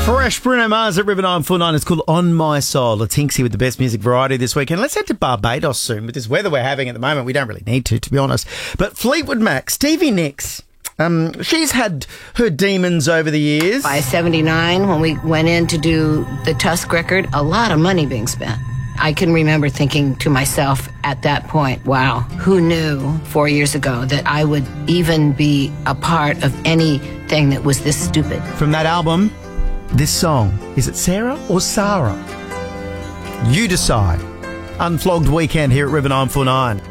Fresh Bruno Mars at River 949. It's called On My Soul. Latinxie with the best music variety this weekend. Let's head to Barbados soon. With this weather we're having at the moment, we don't really need to be honest. But Fleetwood Mac, Stevie Nicks, she's had her demons over the years. By 79, when we went in to do the Tusk record, a lot of money being spent. I can remember thinking to myself at that point, wow, who knew 4 years ago that I would even be a part of anything that was this stupid? From that album, this song, is it Sarah or Sarah? You decide. Unflogged weekend here at River 949.